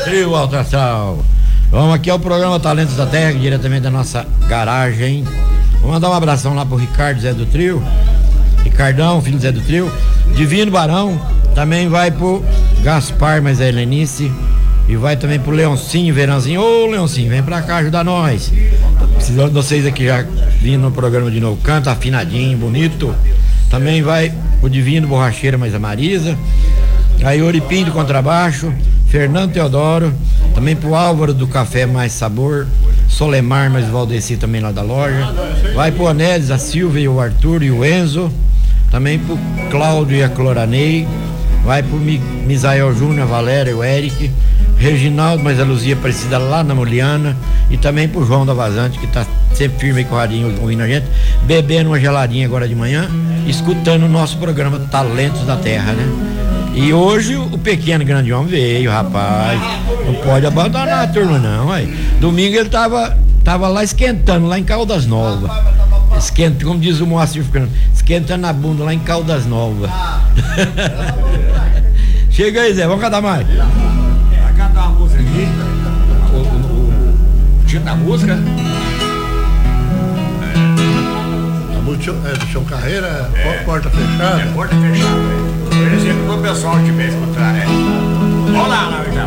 Trio Alto Astral. Vamos aqui ao programa Talentos da Terra, diretamente da nossa garagem. Vou mandar um abração lá pro Ricardo Zé do Trio. Ricardão, filho do Zé do Trio. Divino Barão. Também vai pro Gaspar, mas é Helenice. E vai também pro Leoncinho, Verãozinho. Ô Leoncinho, vem pra cá ajudar nós. Precisando de vocês aqui já vindo no programa de novo. Canta afinadinho, bonito. Também vai o Divino Borracheira, mais a Marisa. Aí Oripim do Contrabaixo. Fernando Teodoro. Também pro Álvaro do Café Mais Sabor. Solemar, mais o Valdeci também lá da loja. Vai pro Anélis, a Silvia e o Arthur e o Enzo. Também pro Cláudio e a Cloranei. Vai pro Misael Júnior, a Valéria e o Eric. Reginaldo, mas a Luzia Aparecida lá na Moliana. E também pro João da Vazante, que tá sempre firme aí com o radinho ouvindo a gente, bebendo uma geladinha agora de manhã, escutando o nosso programa Talentos da Terra, né? E hoje o pequeno grande homem veio, rapaz. Não pode abandonar a turma não, aí. Domingo ele tava lá esquentando, lá em Caldas Novas. Esquenta, como diz o Moacir Fernando, esquentando a bunda lá em Caldas Novas. Chega aí, Zé, vamos cantar mais. Vai cantar uma música aqui. O título da música do Chão Carreira, Porta Fechada. Porta Fechada. Por exemplo, pro pessoal que vem escutar, né? Vamos lá,